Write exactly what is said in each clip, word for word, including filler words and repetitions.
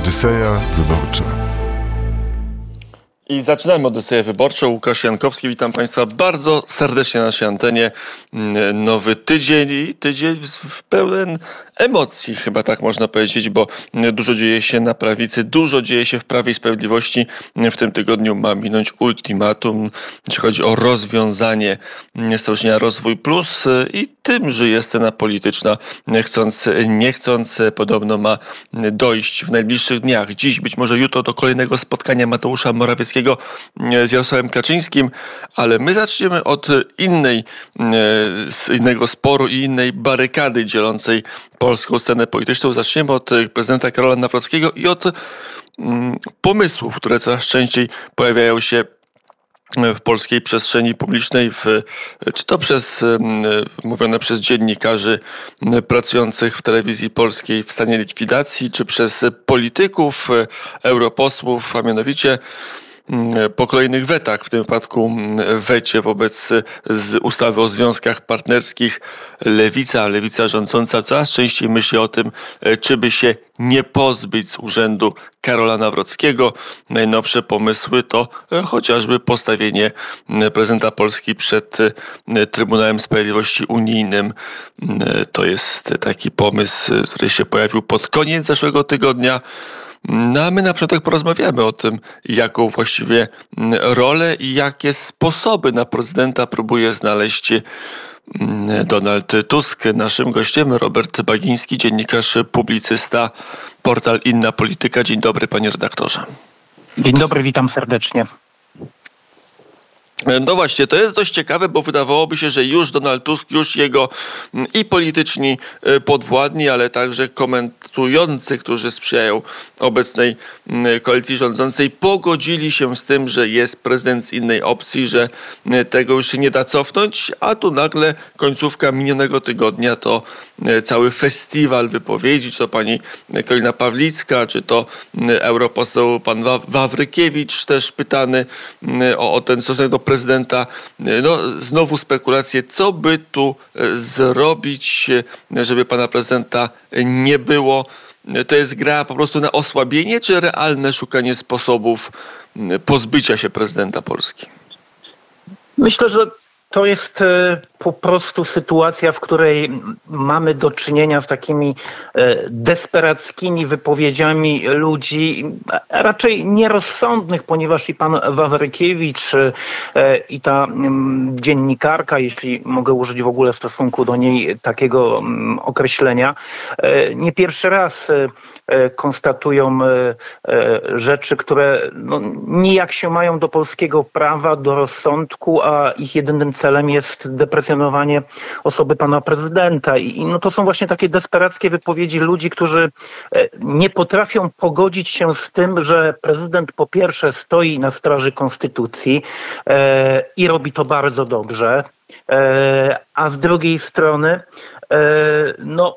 Odyseja Wyborcza. I zaczynamy Odyseję Wyborczą. Łukasz Jankowski, witam Państwa bardzo serdecznie na naszej antenie. Nowy tydzień i tydzień w pełen emocji, chyba tak można powiedzieć, bo dużo dzieje się na prawicy, dużo dzieje się w Prawie i Sprawiedliwości. W tym tygodniu ma minąć ultimatum, jeśli chodzi o rozwiązanie Stowarzyszenia Rozwój Plus i tym żyje scena polityczna, chcąc, nie chcąc, podobno ma dojść w najbliższych dniach, dziś, być może jutro, do kolejnego spotkania Mateusza Morawieckiego z Jarosławem Kaczyńskim, ale my zaczniemy od innej, z innego sporu i innej barykady dzielącej polską scenę polityczną. Zaczniemy od prezydenta Karola Nawrockiego i od mm, pomysłów, które coraz częściej pojawiają się w polskiej przestrzeni publicznej, w, czy to przez mówione przez dziennikarzy pracujących w telewizji polskiej w stanie likwidacji, czy przez polityków, europosłów, a mianowicie po kolejnych wetach, w tym wypadku wecie wobec z ustawy o związkach partnerskich, lewica, lewica rządząca coraz częściej myśli o tym, czy by się nie pozbyć z urzędu Karola Nawrockiego. Najnowsze pomysły to chociażby postawienie prezydenta Polski przed Trybunałem Sprawiedliwości Unijnym. To jest taki pomysł, który się pojawił pod koniec zeszłego tygodnia. No a my na początek porozmawiamy o tym, jaką właściwie rolę i jakie sposoby na prezydenta próbuje znaleźć Donald Tusk. Naszym gościem Robert Bagiński, dziennikarz, publicysta, portal Inna Polityka. Dzień dobry, panie redaktorze. Dzień dobry, witam serdecznie. No właśnie, to jest dość ciekawe, bo wydawałoby się, że już Donald Tusk, już jego i polityczni podwładni, ale także komentujący, którzy sprzyjają obecnej koalicji rządzącej, pogodzili się z tym, że jest prezydent z innej opcji, że tego już się nie da cofnąć, a tu nagle końcówka minionego tygodnia to cały festiwal wypowiedzi, czy to pani Karolina Pawlicka, czy to europoseł pan Wawrykiewicz, też pytany o, o ten stosunek do prezydenta. No, znowu spekulacje, co by tu zrobić, żeby pana prezydenta nie było. To jest gra po prostu na osłabienie, czy realne szukanie sposobów pozbycia się prezydenta Polski? Myślę, że to jest po prostu sytuacja, w której mamy do czynienia z takimi desperackimi wypowiedziami ludzi, raczej nierozsądnych, ponieważ i pan Wawrykiewicz i ta dziennikarka, jeśli mogę użyć w ogóle w stosunku do niej takiego określenia, nie pierwszy raz konstatują rzeczy, które no, nijak się mają do polskiego prawa, do rozsądku, a ich jedynym celem jest deprecjonowanie osoby pana prezydenta. I no to są właśnie takie desperackie wypowiedzi ludzi, którzy nie potrafią pogodzić się z tym, że prezydent po pierwsze stoi na straży konstytucji e, i robi to bardzo dobrze, e, a z drugiej strony e, no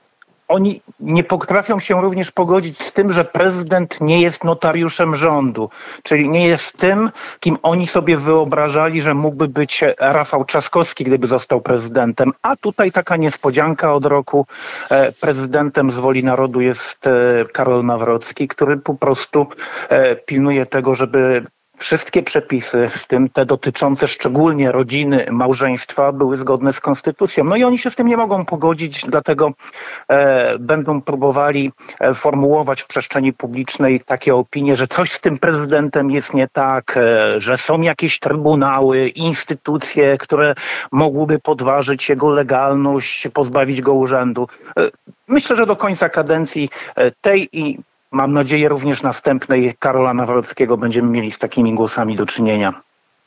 oni nie potrafią się również pogodzić z tym, że prezydent nie jest notariuszem rządu, czyli nie jest tym, kim oni sobie wyobrażali, że mógłby być Rafał Trzaskowski, gdyby został prezydentem. A tutaj taka niespodzianka od roku. Prezydentem z woli narodu jest Karol Nawrocki, który po prostu pilnuje tego, żeby wszystkie przepisy, w tym te dotyczące szczególnie rodziny, małżeństwa, były zgodne z konstytucją. No i oni się z tym nie mogą pogodzić, dlatego e, będą próbowali e, formułować w przestrzeni publicznej takie opinie, że coś z tym prezydentem jest nie tak, e, że są jakieś trybunały, instytucje, które mogłyby podważyć jego legalność, pozbawić go urzędu. E, myślę, że do końca kadencji e, tej i mam nadzieję również następnej Karola Nawrockiego będziemy mieli z takimi głosami do czynienia.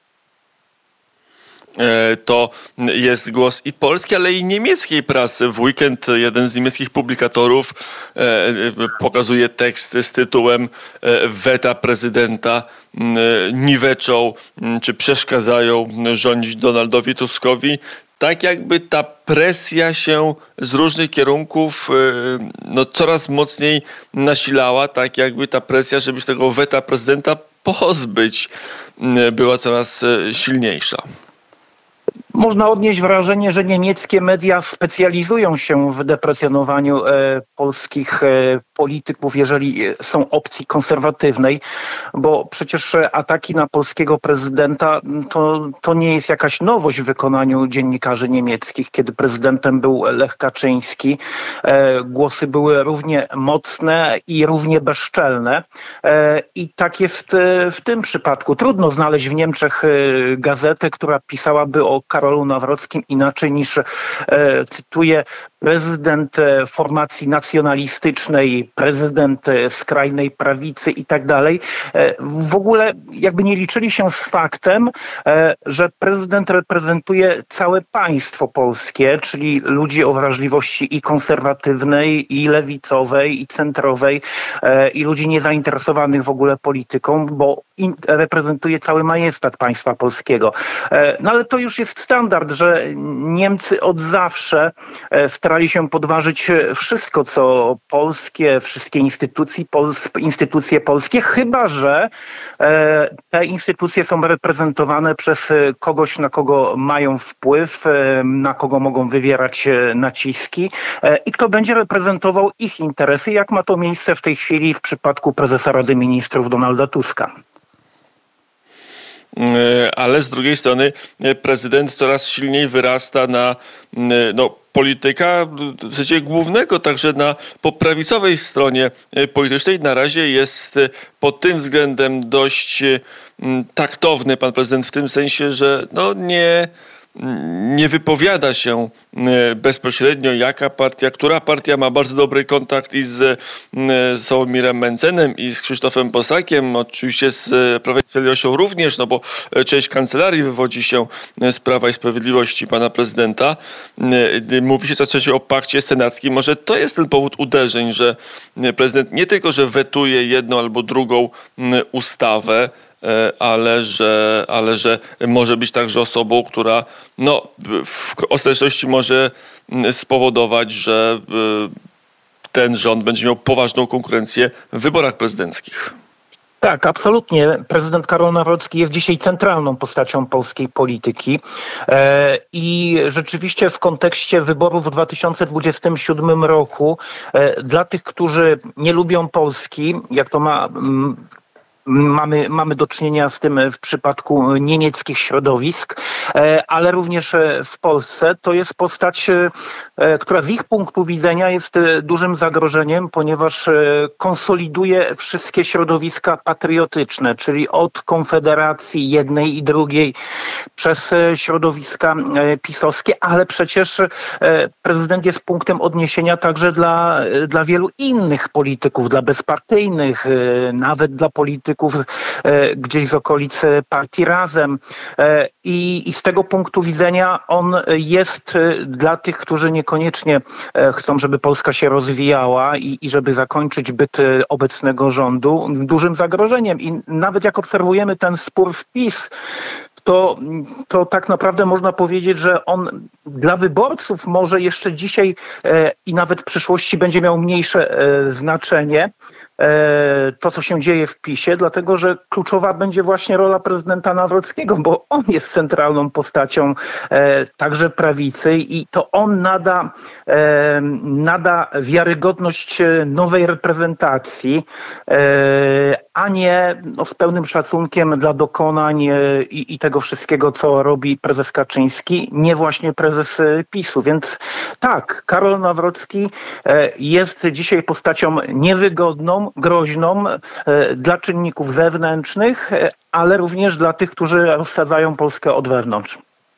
To jest głos i polskiej, ale i niemieckiej prasy. W weekend jeden z niemieckich publikatorów pokazuje tekst z tytułem "Weta prezydenta niweczą czy przeszkadzają rządzić Donaldowi Tuskowi". Tak jakby ta presja się z różnych kierunków no, coraz mocniej nasilała, tak jakby ta presja, żeby się tego weta prezydenta pozbyć, była coraz silniejsza. Można odnieść wrażenie, że niemieckie media specjalizują się w deprecjonowaniu e, polskich e, polityków, jeżeli są opcji konserwatywnej, bo przecież ataki na polskiego prezydenta to, to nie jest jakaś nowość w wykonaniu dziennikarzy niemieckich. Kiedy prezydentem był Lech Kaczyński, e, głosy były równie mocne i równie bezczelne. E, I tak jest e, w tym przypadku. Trudno znaleźć w Niemczech e, gazetę, która pisałaby o Karolu Nawrockim inaczej niż, e, cytuję, prezydent e, formacji nacjonalistycznej, prezydent e, skrajnej prawicy i tak dalej. E, w ogóle jakby nie liczyli się z faktem, e, że prezydent reprezentuje całe państwo polskie, czyli ludzi o wrażliwości i konserwatywnej, i lewicowej, i centrowej, e, i ludzi niezainteresowanych w ogóle polityką, bo in, reprezentuje cały majestat państwa polskiego. E, no ale to już jest standard, że Niemcy od zawsze starali się podważyć wszystko, co polskie, wszystkie instytucje, pols, instytucje polskie, chyba że te instytucje są reprezentowane przez kogoś, na kogo mają wpływ, na kogo mogą wywierać naciski i kto będzie reprezentował ich interesy, jak ma to miejsce w tej chwili w przypadku prezesa Rady Ministrów Donalda Tuska. Ale z drugiej strony prezydent coraz silniej wyrasta na no, polityka w zasadzie głównego, także na po prawicowej stronie politycznej. Na razie jest pod tym względem dość taktowny pan prezydent w tym sensie, że no nie... nie wypowiada się bezpośrednio, jaka partia, która partia ma bardzo dobry kontakt i z Sławomirem Mencenem i z Krzysztofem Bosakiem, oczywiście z Prawem i Sprawiedliwością również, no bo część kancelarii wywodzi się z Prawa i Sprawiedliwości pana prezydenta. Mówi się coś o pakcie senackim. Może to jest ten powód uderzeń, że prezydent nie tylko, że wetuje jedną albo drugą ustawę, ale że, ale że może być także osobą, która no, w ostateczności może spowodować, że ten rząd będzie miał poważną konkurencję w wyborach prezydenckich. Tak, absolutnie. Prezydent Karol Nawrocki jest dzisiaj centralną postacią polskiej polityki e, i rzeczywiście w kontekście wyborów w dwa tysiące dwudziestym siódmym roku e, dla tych, którzy nie lubią Polski, jak to ma... M, Mamy, mamy do czynienia z tym w przypadku niemieckich środowisk, ale również w Polsce. To jest postać, która z ich punktu widzenia jest dużym zagrożeniem, ponieważ konsoliduje wszystkie środowiska patriotyczne, czyli od Konfederacji jednej i drugiej przez środowiska pisowskie, ale przecież prezydent jest punktem odniesienia także dla, dla wielu innych polityków, dla bezpartyjnych, nawet dla polityków gdzieś z okolic partii Razem. I, I z tego punktu widzenia on jest dla tych, którzy niekoniecznie chcą, żeby Polska się rozwijała i, i żeby zakończyć byt obecnego rządu, dużym zagrożeniem. I nawet jak obserwujemy ten spór w PiS, to, to tak naprawdę można powiedzieć, że on dla wyborców może jeszcze dzisiaj e, i nawet w przyszłości będzie miał mniejsze e, znaczenie e, to, co się dzieje w PiSie, dlatego że kluczowa będzie właśnie rola prezydenta Nawrockiego, bo on jest centralną postacią e, także prawicy i to on nada, e, nada wiarygodność nowej reprezentacji, e, a nie no, z pełnym szacunkiem dla dokonań e, i, i tego wszystkiego, co robi prezes Kaczyński, nie właśnie prezes PiSu. Więc tak, Karol Nawrocki jest dzisiaj postacią niewygodną, groźną dla czynników zewnętrznych, ale również dla tych, którzy rozsadzają Polskę od wewnątrz.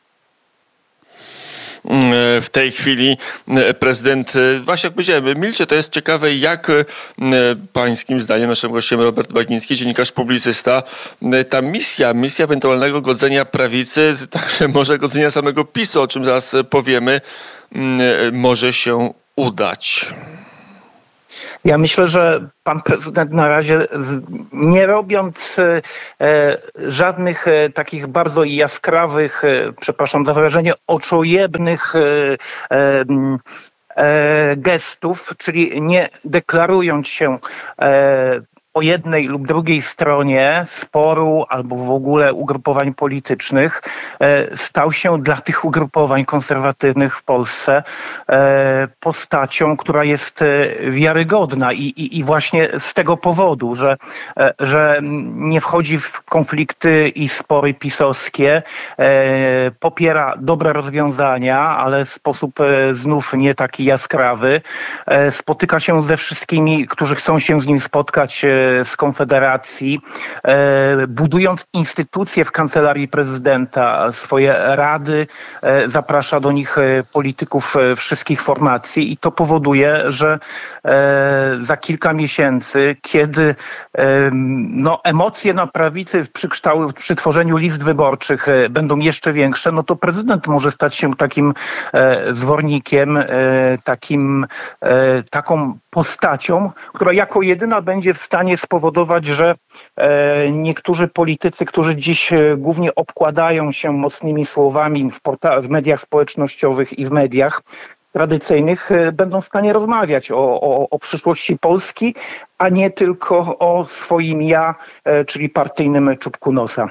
W tej chwili prezydent, właśnie jak powiedziałem, milczy. To jest ciekawe, jak pańskim zdaniem, naszym gościem Robert Bagiński, dziennikarz, publicysta, ta misja, misja ewentualnego godzenia prawicy, także może godzenia samego PiSu, o czym zaraz powiemy, może się udać. Ja myślę, że pan prezydent na razie, nie robiąc e, żadnych e, takich bardzo jaskrawych, e, przepraszam za wyrażenie, oczojebnych e, e, gestów, czyli nie deklarując się e, po jednej lub drugiej stronie sporu albo w ogóle ugrupowań politycznych stał się dla tych ugrupowań konserwatywnych w Polsce postacią, która jest wiarygodna i, i, i właśnie z tego powodu, że, że nie wchodzi w konflikty i spory pisowskie, popiera dobre rozwiązania, ale w sposób znów nie taki jaskrawy, spotyka się ze wszystkimi, którzy chcą się z nim spotkać z Konfederacji, budując instytucje w Kancelarii Prezydenta, swoje rady, zaprasza do nich polityków wszystkich formacji i to powoduje, że za kilka miesięcy, kiedy no, emocje na prawicy przy, kształ- przy tworzeniu list wyborczych będą jeszcze większe, no to prezydent może stać się takim zwornikiem, takim, taką postacią, która jako jedyna będzie w stanie spowodować, że niektórzy politycy, którzy dziś głównie obkładają się mocnymi słowami w, porta- w mediach społecznościowych i w mediach tradycyjnych, będą w stanie rozmawiać o, o, o przyszłości Polski, a nie tylko o swoim ja, czyli partyjnym czubku nosa.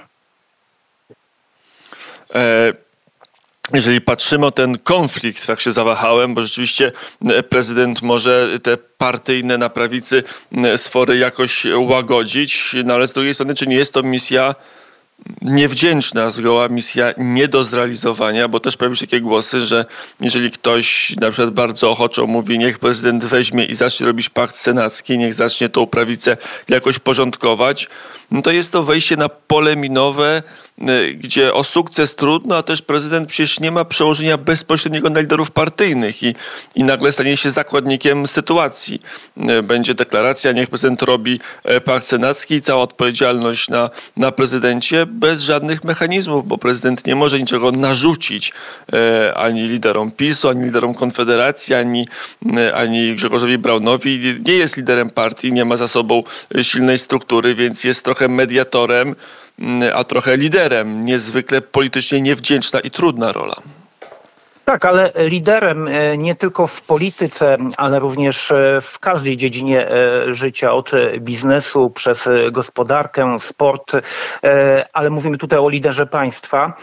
E- Jeżeli patrzymy o ten konflikt, tak się zawahałem, bo rzeczywiście prezydent może te partyjne na prawicy sfory jakoś łagodzić, no ale z drugiej strony, czy nie jest to misja niewdzięczna, zgoła misja nie do zrealizowania, bo też pojawiły się takie głosy, że jeżeli ktoś na przykład bardzo ochoczo mówi, niech prezydent weźmie i zacznie robić pakt senacki, niech zacznie tą prawicę jakoś porządkować, no to jest to wejście na pole minowe, gdzie o sukces trudno, a też prezydent przecież nie ma przełożenia bezpośredniego na liderów partyjnych i, i nagle stanie się zakładnikiem sytuacji. Będzie deklaracja, niech prezydent robi pakt senacki i cała odpowiedzialność na, na prezydencie bez żadnych mechanizmów, bo prezydent nie może niczego narzucić e, ani liderom PiSu, ani liderom Konfederacji, ani, ani Grzegorzowi Braunowi. Nie jest liderem partii, nie ma za sobą silnej struktury, więc jest trochę mediatorem, a trochę liderem. Niezwykle politycznie niewdzięczna i trudna rola. Tak, ale liderem nie tylko w polityce, ale również w każdej dziedzinie życia, od biznesu przez gospodarkę, sport, ale mówimy tutaj o liderze państwa,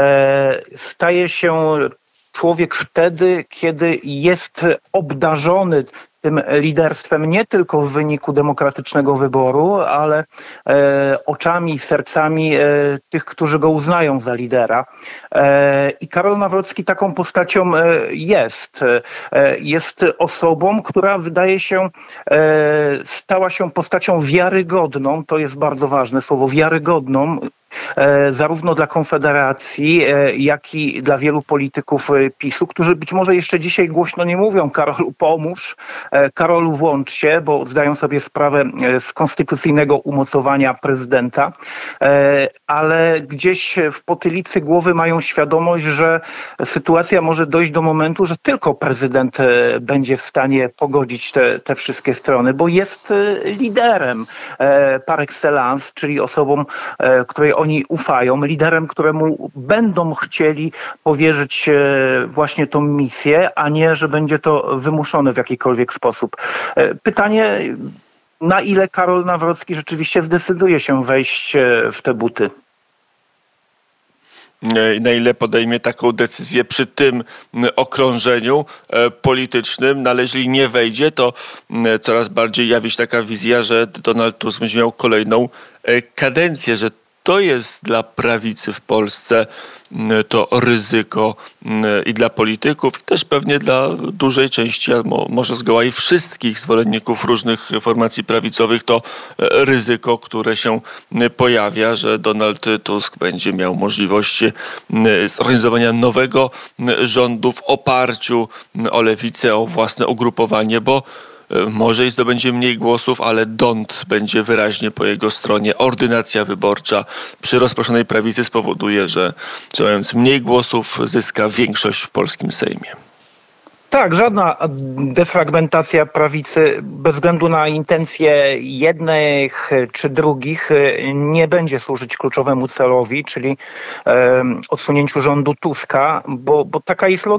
staje się człowiek wtedy, kiedy jest obdarzony tym liderstwem nie tylko w wyniku demokratycznego wyboru, ale e, oczami, sercami e, tych, którzy go uznają za lidera. E, I Karol Nawrocki taką postacią e, jest. E, jest osobą, która wydaje się e, stała się postacią wiarygodną, to jest bardzo ważne słowo, wiarygodną, E, zarówno dla Konfederacji, e, jak i dla wielu polityków e, PiSu, którzy być może jeszcze dzisiaj głośno nie mówią: Karolu, pomóż, e, Karolu, włącz się, bo zdają sobie sprawę e, z konstytucyjnego umocowania prezydenta, e, ale gdzieś w potylicy głowy mają świadomość, że sytuacja może dojść do momentu, że tylko prezydent e, będzie w stanie pogodzić te, te wszystkie strony, bo jest e, liderem e, par excellence, czyli osobą, e, której oni ufają, liderem, któremu będą chcieli powierzyć właśnie tą misję, a nie, że będzie to wymuszone w jakikolwiek sposób. Pytanie, na ile Karol Nawrocki rzeczywiście zdecyduje się wejść w te buty? Na ile podejmie taką decyzję przy tym okrążeniu politycznym, no ale jeżeli nie wejdzie, to coraz bardziej jawi się taka wizja, że Donald Tusk będzie miał kolejną kadencję, że to jest dla prawicy w Polsce to ryzyko i dla polityków, i też pewnie dla dużej części, albo może zgoła i wszystkich zwolenników różnych formacji prawicowych, to ryzyko, które się pojawia, że Donald Tusk będzie miał możliwość zorganizowania nowego rządu w oparciu o lewicę, o własne ugrupowanie, bo może i zdobędzie mniej głosów, ale dąd będzie wyraźnie po jego stronie. Ordynacja wyborcza przy rozproszonej prawicy spowoduje, że, że mając mniej głosów zyska większość w polskim Sejmie. Tak, żadna defragmentacja prawicy bez względu na intencje jednych czy drugich nie będzie służyć kluczowemu celowi, czyli e, odsunięciu rządu Tuska, bo, bo taka jest logika.